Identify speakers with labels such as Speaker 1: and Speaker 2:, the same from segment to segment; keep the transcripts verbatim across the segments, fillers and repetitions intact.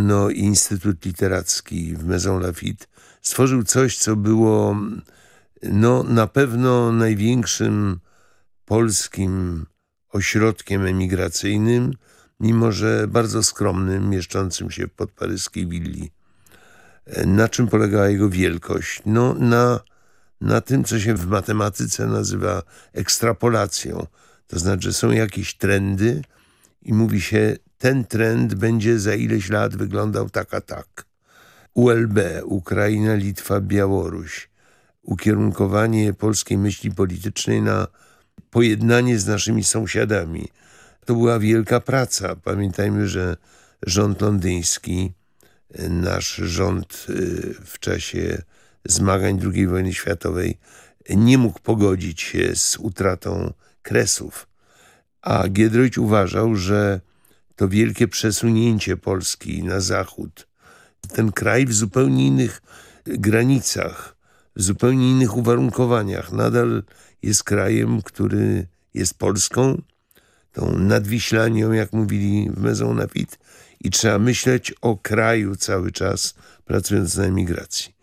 Speaker 1: no, Instytut Literacki w Maison Lafitte stworzył coś, co było no, na pewno największym polskim ośrodkiem emigracyjnym, mimo że bardzo skromnym, mieszczącym się w podparyskiej willi. Na czym polegała jego wielkość? No, na, na tym, co się w matematyce nazywa ekstrapolacją. To znaczy, że są jakieś trendy i mówi się, ten trend będzie za ileś lat wyglądał tak a tak. U L B, Ukraina, Litwa, Białoruś. Ukierunkowanie polskiej myśli politycznej na pojednanie z naszymi sąsiadami. To była wielka praca. Pamiętajmy, że rząd londyński, nasz rząd w czasie zmagań drugiej wojny światowej nie mógł pogodzić się z utratą Kresów. A Giedroyć uważał, że to wielkie przesunięcie Polski na zachód, ten kraj w zupełnie innych granicach, w zupełnie innych uwarunkowaniach, nadal jest krajem, który jest Polską, tą nadwiślanią, jak mówili w Maison Lafitte, i trzeba myśleć o kraju cały czas, pracując na emigracji.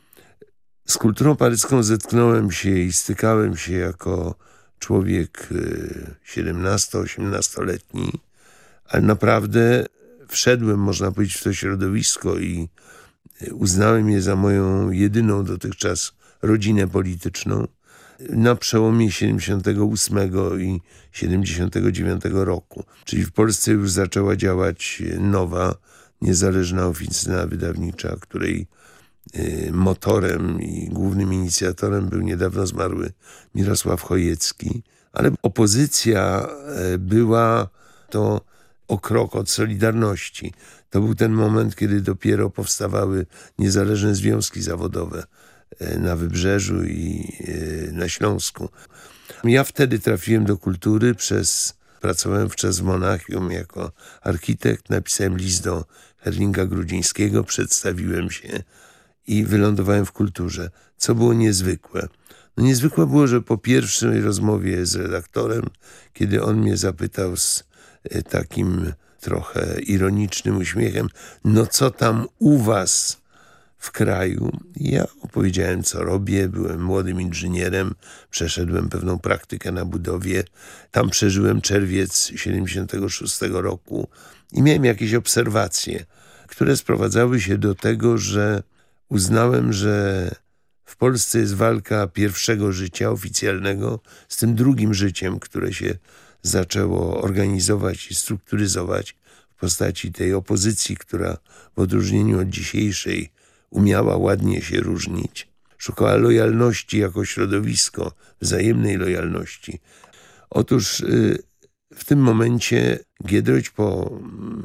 Speaker 1: Z kulturą paryską zetknąłem się i stykałem się jako człowiek siedemnasto-osiemnastoletni, ale naprawdę wszedłem, można powiedzieć, w to środowisko i uznałem je za moją jedyną dotychczas rodzinę polityczną na przełomie siedemdziesiątego ósmego i siedemdziesiątego dziewiątego roku. Czyli w Polsce już zaczęła działać nowa, niezależna oficyna wydawnicza, której motorem i głównym inicjatorem był niedawno zmarły Mirosław Chojecki. Ale opozycja była to o krok od Solidarności. To był ten moment, kiedy dopiero powstawały niezależne związki zawodowe na Wybrzeżu i na Śląsku. Ja wtedy trafiłem do kultury przez... Pracowałem wówczas w Monachium jako architekt, napisałem list do Herlinga Grudzińskiego, przedstawiłem się i wylądowałem w kulturze, co było niezwykłe. No niezwykłe było, że po pierwszej rozmowie z redaktorem, kiedy on mnie zapytał z takim trochę ironicznym uśmiechem, no co tam u was w kraju? Ja opowiedziałem, co robię. Byłem młodym inżynierem, przeszedłem pewną praktykę na budowie. Tam przeżyłem czerwiec siedemdziesiątego szóstego roku i miałem jakieś obserwacje, które sprowadzały się do tego, że uznałem, że w Polsce jest walka pierwszego życia oficjalnego z tym drugim życiem, które się zaczęło organizować i strukturyzować w postaci tej opozycji, która w odróżnieniu od dzisiejszej umiała ładnie się różnić. Szukała lojalności jako środowisko, wzajemnej lojalności. Otóż w tym momencie Giedroyć po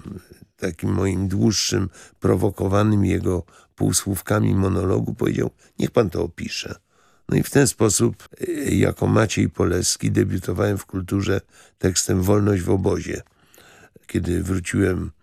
Speaker 1: takim moim dłuższym, prowokowanym jego półsłówkami monologu powiedział, niech pan to opisze. No i w ten sposób jako Maciej Poleski debiutowałem w kulturze tekstem Wolność w obozie. Kiedy wróciłem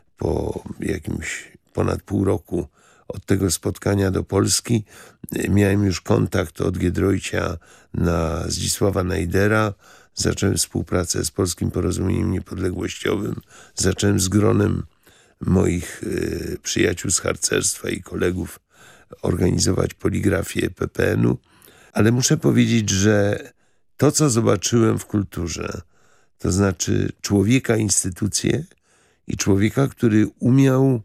Speaker 1: po jakimś ponad pół roku od tego spotkania do Polski, miałem już kontakt od Giedroycia na Zdzisława Najdera, zacząłem współpracę z Polskim Porozumieniem Niepodległościowym, zacząłem z gronem moich y, przyjaciół z harcerstwa i kolegów organizować poligrafię P P N-u, ale muszę powiedzieć, że to, co zobaczyłem w kulturze, to znaczy człowieka instytucję i człowieka, który umiał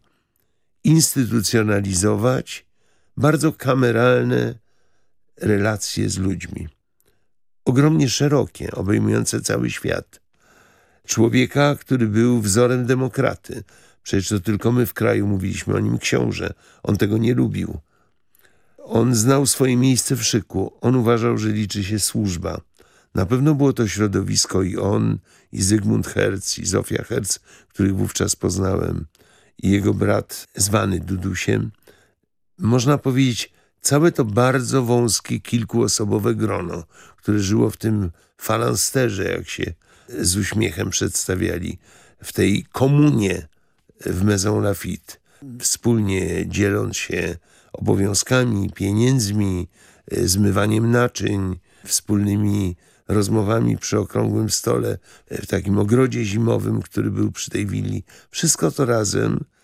Speaker 1: instytucjonalizować bardzo kameralne relacje z ludźmi. Ogromnie szerokie, obejmujące cały świat. Człowieka, który był wzorem demokraty. Przecież to tylko my w kraju mówiliśmy o nim książę. On tego nie lubił. On znał swoje miejsce w szyku. On uważał, że liczy się służba. Na pewno było to środowisko i on, i Zygmunt Herz, i Zofia Herz, których wówczas poznałem, i jego brat zwany Dudusiem. Można powiedzieć, całe to bardzo wąskie, kilkuosobowe grono, które żyło w tym falansterze, jak się z uśmiechem przedstawiali, w tej komunie w Maison Lafitte, wspólnie dzieląc się obowiązkami, pieniędzmi, zmywaniem naczyń, wspólnymi rozmowami przy okrągłym stole, w takim ogrodzie zimowym, który był przy tej willi. Wszystko to razem